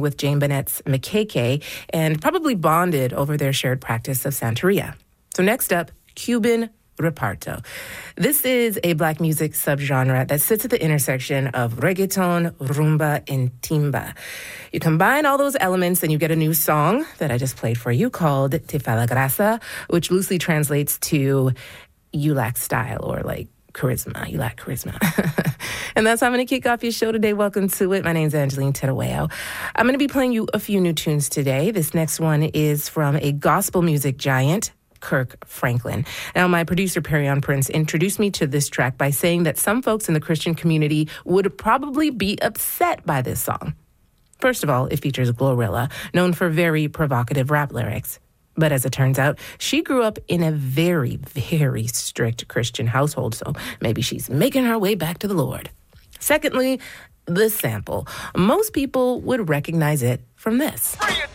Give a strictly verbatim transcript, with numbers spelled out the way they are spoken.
with Jane Bennett's Makeke and probably bonded over their shared practice of Santeria. So next up, Cuban Reparto. This is a black music subgenre that sits at the intersection of reggaeton, rumba, and timba. You combine all those elements and you get a new song that I just played for you called Te Fa La Grasa, which loosely translates to you lack style or like charisma. You lack charisma. And that's how I'm going to kick off your show today. Welcome to it. My name's Angeline Tedaweo. I'm going to be playing you a few new tunes today. This next one is from a gospel music giant, Kirk Franklin. Now, my producer, Perion Prince, introduced me to this track by saying that some folks in the Christian community would probably be upset by this song. First of all, it features Glorilla, known for very provocative rap lyrics. But as it turns out, she grew up in a very, very strict Christian household, so maybe she's making her way back to the Lord. Secondly, the sample. Most people would recognize it from this. Bring it